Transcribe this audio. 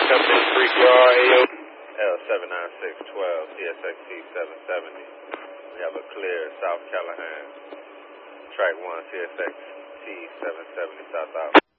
Company 3QR AO. L79612, CSXT 770. We have a clear South Callahan. Track 1, CSXT 770 southbound.